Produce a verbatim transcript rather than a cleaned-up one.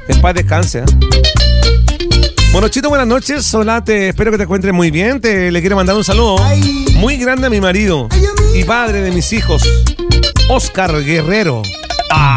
En paz descanse. ¿eh? Bueno, Chito, buenas noches. Hola, te espero que te encuentres muy bien. Te le quiero mandar un saludo muy grande a mi marido y padre de mis hijos, Oscar Guerrero.